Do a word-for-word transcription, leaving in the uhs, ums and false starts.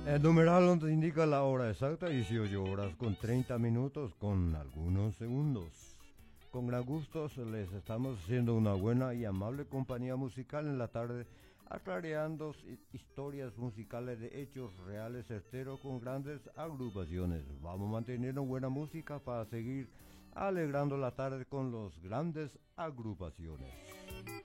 El numeral nos indica la hora exacta, dieciocho horas con treinta minutos con algunos segundos. Con gran gusto les estamos haciendo una buena y amable compañía musical en la tarde, aclarando historias musicales de hechos reales certeros con grandes agrupaciones. Vamos manteniendo buena música para seguir alegrando la tarde con los grandes agrupaciones.